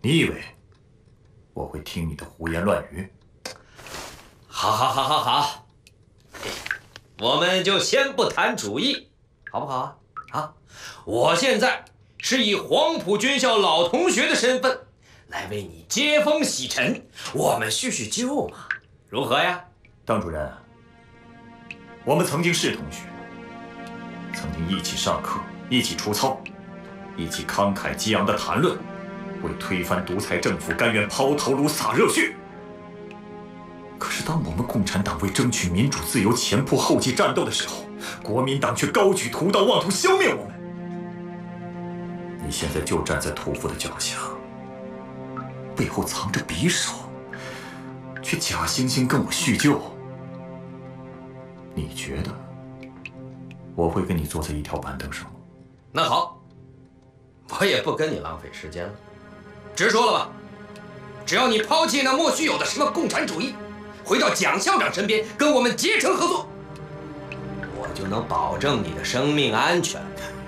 你以为我会听你的胡言乱语？ 好，我们就先不谈主义，好不好啊？啊，我现在是以黄埔军校老同学的身份来为你接风洗尘，我们叙叙旧嘛，如何呀？ 当主任，我们曾经是同学，曾经一起上课，一起出操，一起慷慨激昂地谈论，为推翻独裁政府甘愿抛头颅洒热血。可是当我们共产党为争取民主自由前仆后继战斗的时候，国民党却高举屠刀妄图消灭我们。你现在就站在屠夫的脚下，背后藏着匕首，却假惺惺跟我叙旧。你觉得我会跟你坐在一条板凳上吗？ 那好，我也不跟你浪费时间了，直说了吧，只要你抛弃那莫须有的什么共产主义，回到蒋校长身边跟我们结成合作，我就能保证你的生命安全。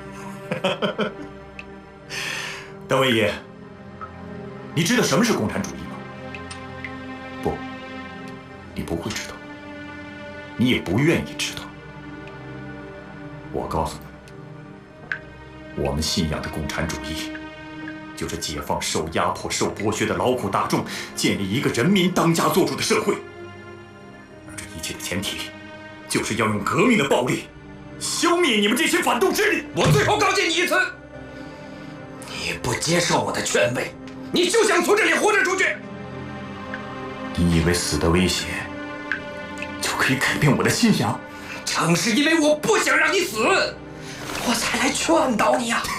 邓文仪，你知道什么是共产主义吗？不，你不会知道，你也不愿意知道。我告诉你，我们信仰的共产主义，就是解放受压迫、受剥削的劳苦大众，建立一个人民当家作主的社会。而这一切的前提，就是要用革命的暴力，消灭你们这些反动势力。 我最后告诫你一次，你不接受我的劝慰，你就想从这里活着出去。 你以为死的威胁就可以改变我的信仰？ 正是因为我不想让你死，我才来劝导你啊！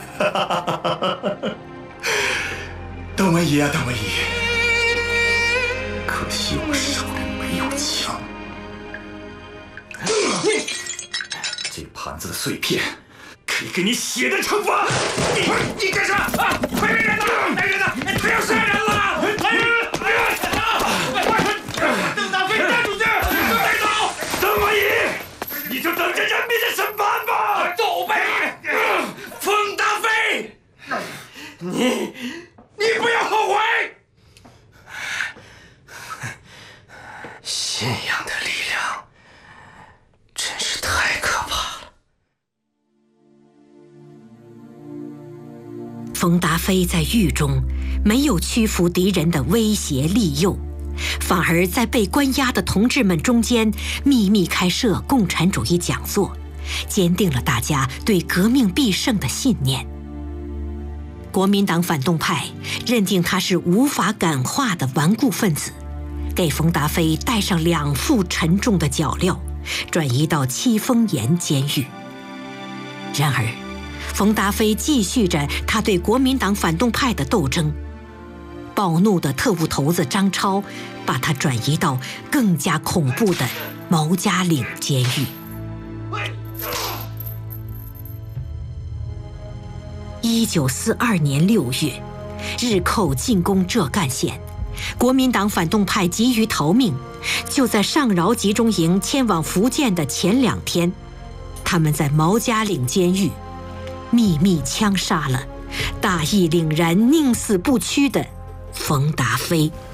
邓文仪啊，邓文仪，可惜我手里没有枪。这盘子的碎片可以给你血的惩罚。 你干啥啊？快来人呐！来人呐！他要杀人了！来人！邓大飞，带出去！带走！ 邓文仪，你就等着人民的审判吧！ 走呗！冯大飞，你不要后悔！信仰的力量真是太可怕了。 冯达飞在狱中没有屈服敌人的威胁利诱，反而在被关押的同志们中间秘密开设共产主义讲座，坚定了大家对革命必胜的信念。国民党反动派认定他是无法感化的顽固分子，给冯达飞戴上2副沉重的脚镣，转移到戚丰岩监狱。然而冯达飞继续着他对国民党反动派的斗争，暴怒的特务头子张超把他转移到更加恐怖的毛家岭监狱。1942年6月，日寇进攻浙赣县，国民党反动派急于逃命，就在上饶集中营迁往福建的前2天，他们在毛家岭监狱秘密枪杀了大义凛然、宁死不屈的冯达飞。